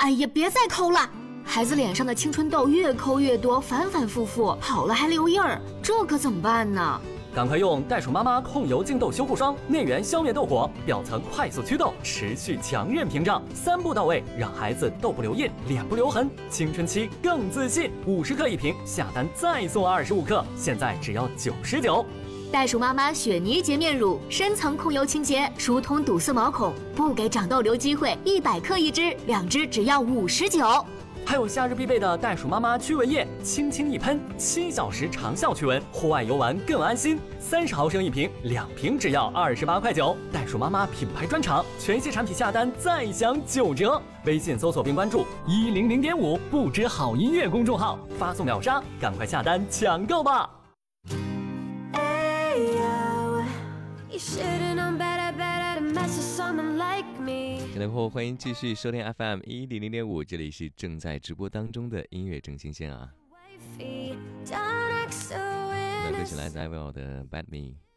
哎呀，别再抠了！孩子脸上的青春痘越抠越多，反反复复，好了还留印儿，这可怎么办呢？ 赶快用袋鼠妈妈控油净痘修护霜，内源消灭痘火，表层快速祛痘，持续强韧屏障，3步到位，让孩子痘不留印，脸不留痕，青春期更自信。50克一瓶，下单再送25克，现在只要99。 袋鼠妈妈雪泥洁面乳，深层控油清洁，疏通堵塞毛孔，不给长痘留机会。100克一支，2支只要59。 还有夏日必备的袋鼠妈妈驱蚊液，轻轻一喷，7小时长效驱蚊，户外游玩更安心。30毫升一瓶，2瓶只要28块9。袋鼠妈妈品牌专场，全系产品下单再享9折。微信搜索并关注100.5不知好音乐公众号，发送秒杀，赶快下单抢购吧！ 小电货，欢迎继续收听 FM 100.5，这里是正在直播当中的音乐正新鲜啊。那歌曲来自 Avril 的 Bad Me。